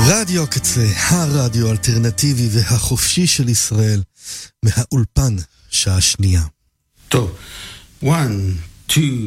רדיו קצה, הרדיו האלטרנטיבי והחופשי של ישראל, מהאולפן, שעה שנייה. טוב, 1, 2